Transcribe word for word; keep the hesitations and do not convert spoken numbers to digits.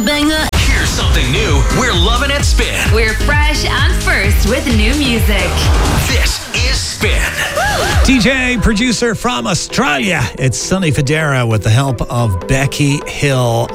Banger. Here's something new. We're loving it, Spin. We're fresh and first with new music. This is Spin. D J, producer from Australia. It's Sonny Fodera with the help of Becky Hill.